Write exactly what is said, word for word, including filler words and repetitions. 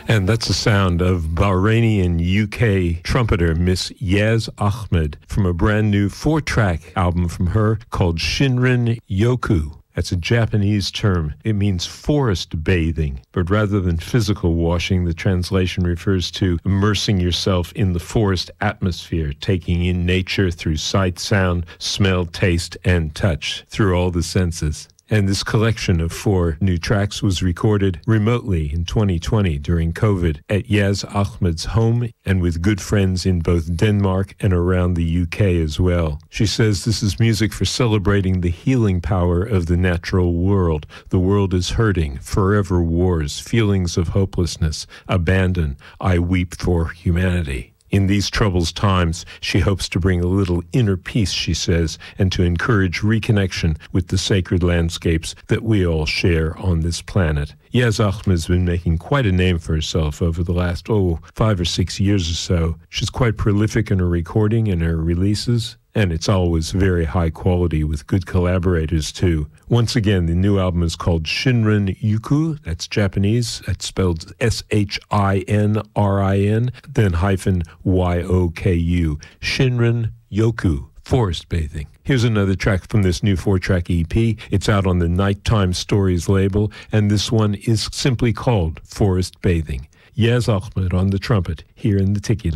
And that's the sound of Bahraini U K trumpeter Miss Yaz Ahmed from a brand new four-track album from her called Shinrin Yoku. That's a Japanese term. It means forest bathing, but rather than physical washing, the translation refers to immersing yourself in the forest atmosphere, taking in nature through sight, sound, smell, taste, and touch, through all the senses. And this collection of four new tracks was recorded remotely in twenty twenty during COVID at Yaz Ahmed's home and with good friends in both Denmark and around the U K as well. She says this is music for celebrating the healing power of the natural world. The world is hurting, forever wars, feelings of hopelessness, abandon. I weep for humanity. In these troubled times, she hopes to bring a little inner peace, she says, and to encourage reconnection with the sacred landscapes that we all share on this planet. Yaz Ahmed has been making quite a name for herself over the last, oh, five or six years or so. She's quite prolific in her recording and her releases, and it's always very high quality with good collaborators too. Once again, the new album is called Shinrin Yoku. That's Japanese. That's spelled S H I N R I N, then hyphen Y O K U. Shinrin Yoku. Forest bathing. Here's another track from this new four-track E P. It's out on the Nighttime Stories label, and this one is simply called Forest Bathing. Yaz Ahmed on the trumpet here in the Tiki Lounge.